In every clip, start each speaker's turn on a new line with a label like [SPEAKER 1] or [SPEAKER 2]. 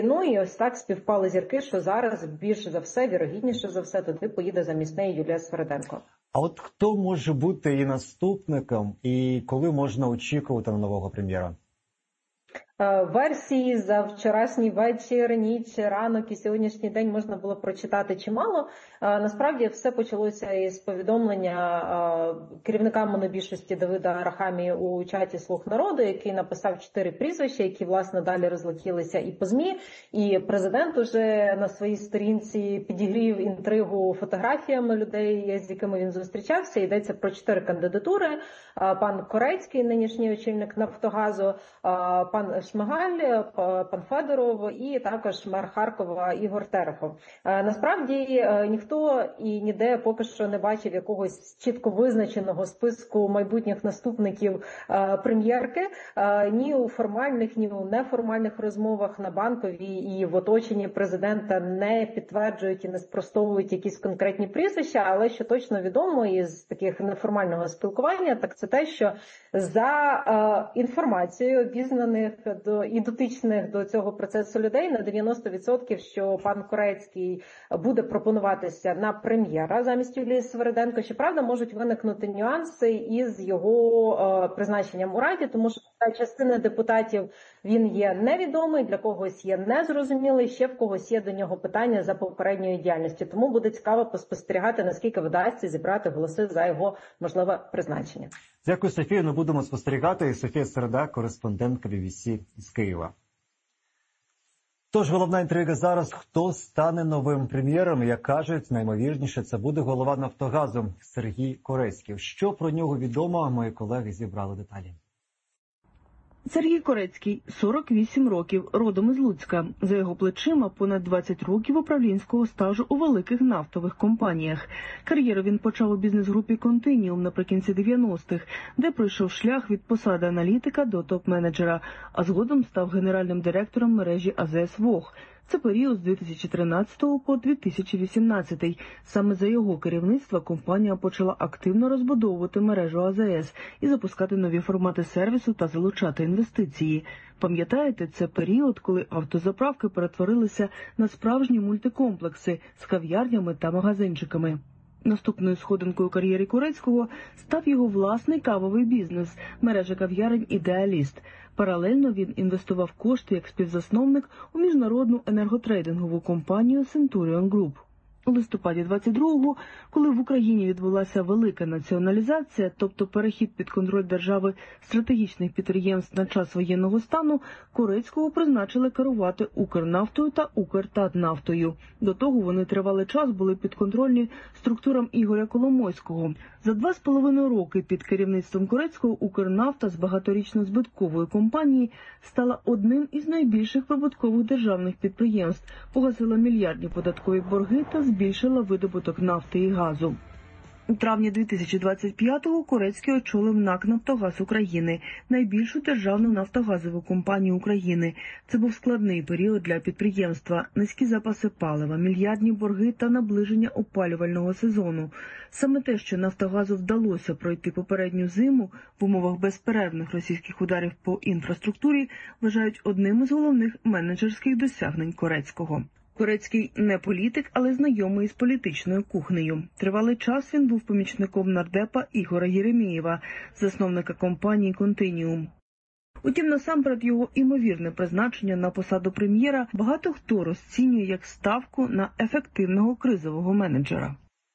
[SPEAKER 1] Ну і ось так співпали зірки, що зараз більше за все, вірогідніше за все, туди поїде замість неї Юлія Свериденко.
[SPEAKER 2] А от хто може бути її наступником і коли можна очікувати на нового прем'єра?
[SPEAKER 1] Версії за вчорашній вечір, ніч, ранок і сьогоднішній день можна було прочитати чимало. Насправді все почалося із повідомлення керівника монобільшості Давида Арахамії у чаті «Слуг народу», який написав 4 прізвища, які, власне, далі розлетілися і по ЗМІ. І президент уже на своїй сторінці підігрів інтригу фотографіями людей, з якими він зустрічався. Йдеться про 4 кандидатури. Пан Корецький, нинішній очільник «Нафтогазу», пан Шмигаль, пан Федоров і також мер Харкова Ігор Терехов. Насправді ніхто і ніде поки що не бачив якогось чітко визначеного списку майбутніх наступників прем'єрки. Ні у формальних, ні у неформальних розмовах на Банковій і в оточенні президента не підтверджують і не спростовують якісь конкретні прізвища, але що точно відомо із таких неформального спілкування, так це те, що за інформацією обізнаних і дотичних до цього процесу людей на 90%, що пан Корецький буде пропонуватися на прем'єра замість Юлії Свериденко. Щоправда, можуть виникнути нюанси із його призначенням у Раді, тому що для частини депутатів він є невідомий, для когось є незрозумілий, ще в когось є до нього питання за попередньою діяльністю. Тому буде цікаво поспостерігати, наскільки вдасться зібрати голоси за його можливе призначення.
[SPEAKER 2] Дякую, Софія. Ми будемо спостерігати. Софія Середа, кореспондентка BBC із Києва. Тож головна інтрига зараз – хто стане новим прем'єром? Як кажуть, найімовірніше це буде голова «Нафтогазу» Сергій Корецький. Що про нього відомо, мої колеги зібрали деталі.
[SPEAKER 3] Сергій Корецький, 48 років, родом із Луцька. За його плечима понад 20 років управлінського стажу у великих нафтових компаніях. Кар'єру він почав у бізнес-групі «Континіум» наприкінці 90-х, де пройшов шлях від посади аналітика до топ-менеджера, а згодом став генеральним директором мережі АЗС «Вог». Це період з 2013 по 2018. Саме за його керівництва компанія почала активно розбудовувати мережу АЗС і запускати нові формати сервісу та залучати інвестиції. Пам'ятаєте, це період, коли автозаправки перетворилися на справжні мультикомплекси з кав'ярнями та магазинчиками. Наступною сходинкою у кар'єрі Корецького став його власний кавовий бізнес – мережа кав'ярень «Ідеаліст». Паралельно він інвестував кошти як співзасновник у міжнародну енерготрейдингову компанію «Centurion Group». У листопаді 22-го, коли в Україні відбулася велика націоналізація, тобто перехід під контроль держави стратегічних підприємств на час воєнного стану, Корецького призначили керувати «Укрнафтою» та «Укртатнафтою». До того вони тривалий час були підконтрольні структурам Ігоря Коломойського. За 2,5 роки під керівництвом Корецького «Укрнафта» з багаторічно збиткової компанії стала одним із найбільших прибуткових державних підприємств, погасила мільярдні податкові борги та збільшила видобуток нафти і газу. У травні 2025-го Корецький очолив НАК «Нафтогаз України», найбільшу державну нафтогазову компанію України. Це був складний період для підприємства, низькі запаси палива, мільярдні борги та наближення опалювального сезону. Саме те, що «Нафтогазу» вдалося пройти попередню зиму в умовах безперервних російських ударів по інфраструктурі, вважають одним із головних менеджерських досягнень Корецького. Корецький не політик, але знайомий з політичною кухнею. Тривалий час він був помічником нардепа Ігоря Єремєєва, засновника компанії «Континіум». Утім, насамперед його імовірне призначення на посаду прем'єра багато хто розцінює як ставку на ефективного кризового менеджера.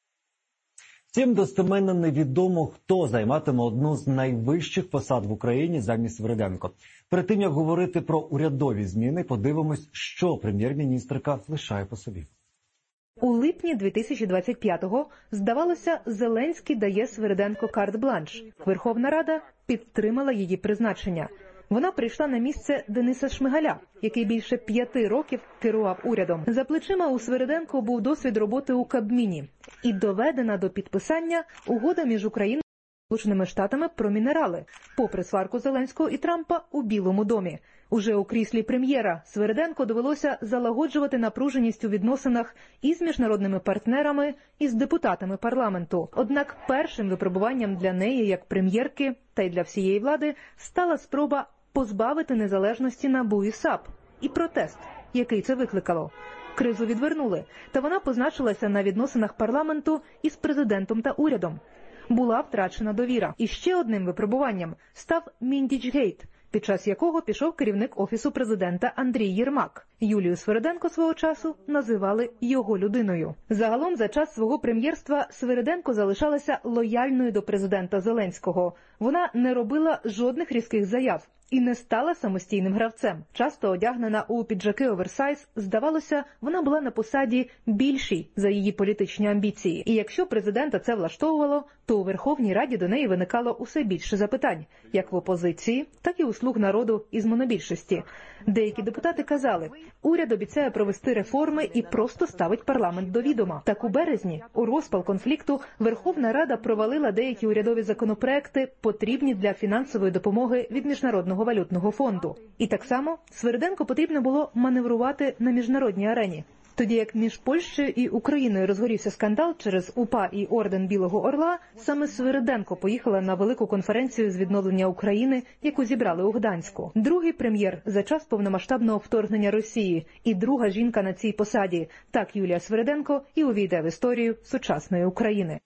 [SPEAKER 2] Втім, достеменно невідомо, хто займатиме одну з найвищих посад в Україні замість Свериденко. Перед тим, як говорити про урядові зміни, подивимось, що прем'єр-міністерка лишає по собі.
[SPEAKER 4] У липні 2025-го, здавалося, Зеленський дає Свериденко карт-бланш. Верховна Рада підтримала її призначення. Вона прийшла на місце Дениса Шмигаля, який більше 5 років керував урядом. За плечима у Свериденко був досвід роботи у Кабміні. І доведена до підписання угода між Україною і Сполученими Штатами про мінерали, попри сварку Зеленського і Трампа у Білому домі. Уже у кріслі прем'єра Свериденко довелося залагоджувати напруженість у відносинах із міжнародними партнерами, і з депутатами парламенту. Однак першим випробуванням для неї як прем'єрки, та й для всієї влади, стала спроба позбавити незалежності НАБУ і САП. І протест. який це викликало. Кризу відвернули, та вона позначилася на відносинах парламенту із президентом та урядом. Була втрачена довіра. І ще одним випробуванням став Міндічгейт, під час якого пішов керівник Офісу президента Андрій Єрмак. Юлію Свириденко свого часу називали його людиною. Загалом за час свого прем'єрства Свириденко залишалася лояльною до президента Зеленського. Вона не робила жодних різких заяв і не стала самостійним гравцем. Часто одягнена у піджаки оверсайз, здавалося, вона була на посаді більшій за її політичні амбіції. І якщо президента це влаштовувало, то у Верховній Раді до неї виникало усе більше запитань, як в опозиції, так і у слуг народу із монобільшості. Деякі депутати казали, уряд обіцяє провести реформи і просто ставить парламент до відома. Так у березні, у розпал конфлікту, Верховна Рада провалила деякі урядові законопроекти, потрібні для фінансової допомоги від Міжнародного валютного фонду. І так само Свириденко потрібно було маневрувати на міжнародній арені. Тоді як між Польщею і Україною розгорівся скандал через УПА і Орден Білого Орла, саме Свириденко поїхала на велику конференцію з відновлення України, яку зібрали у Гданську. Другий прем'єр за час повномасштабного вторгнення Росії і друга жінка на цій посаді. Так Юлія Свириденко і увійде в історію сучасної України.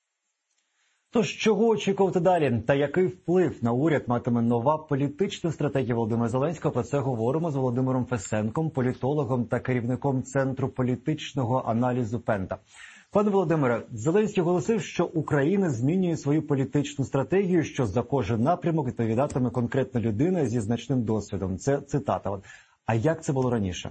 [SPEAKER 2] Тож, чого очікувати далі? Та який вплив на уряд матиме нова політична стратегія Володимира Зеленського? Про це говоримо з Володимиром Фесенком, політологом та керівником Центру політичного аналізу Пента. Пане Володимире, Зеленський оголосив, що Україна змінює свою політичну стратегію, що за кожен напрямок відповідатиме конкретна людина зі значним досвідом. Це цитата. А як це було раніше?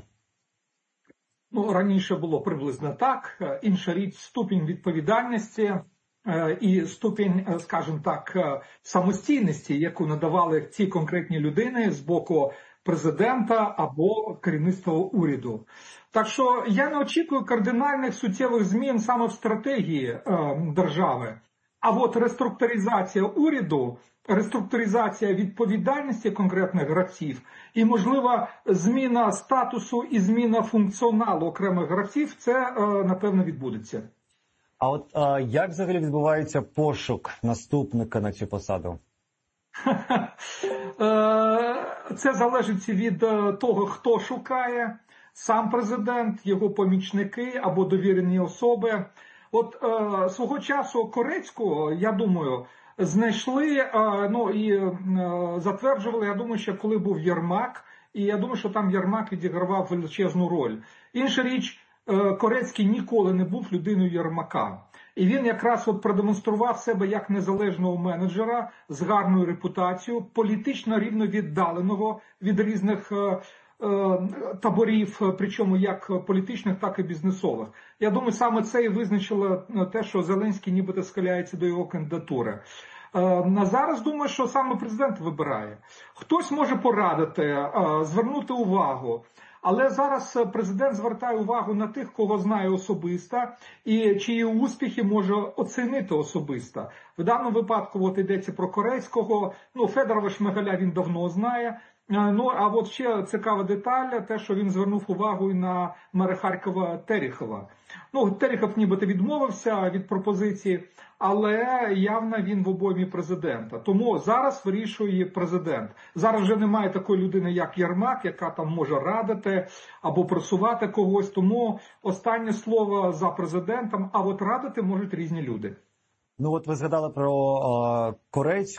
[SPEAKER 5] Раніше було приблизно так. Інша річ – ступінь відповідальності і ступінь, скажімо так, самостійності, яку надавали ці конкретні людини з боку президента або керівництва уряду. Так що я не очікую кардинальних суттєвих змін саме в стратегії держави. А от реструктуризація уряду, реструктуризація відповідальності конкретних гравців і, можливо, зміна статусу і зміна функціоналу окремих гравців, це, напевно, відбудеться.
[SPEAKER 2] А от як взагалі відбувається пошук наступника на цю посаду?
[SPEAKER 5] Це залежить від того, хто шукає. Сам президент, його помічники або довірені особи. От свого часу Корецького, я думаю, знайшли, і затверджували, я думаю, що коли був Єрмак, і я думаю, що там Єрмак відігравав величезну роль. Інша річ, Корецький ніколи не був людиною Єрмака. І він якраз продемонстрував себе як незалежного менеджера з гарною репутацією, політично рівно віддаленого від різних таборів, причому як політичних, так і бізнесових. Я думаю, саме це і визначило те, що Зеленський нібито схиляється до його кандидатури. На зараз думаю, що саме президент вибирає. Хтось може порадити, звернути увагу. Але зараз президент звертає увагу на тих, кого знає особисто, і чиї успіхи може оцінити особисто. В даному випадку йдеться про Корецького, Федорова Шмигаля він давно знає. А от ще цікава деталь, те, що він звернув увагу і на мера Харкова Терехова. Терехов нібито відмовився від пропозиції, але явно він в обоймі президента. Тому зараз вирішує президент. Зараз вже немає такої людини, як Єрмак, яка там може радити або просувати когось. Тому останнє слово за президентом, а от радити можуть різні люди.
[SPEAKER 2] Ви згадали про Корецького.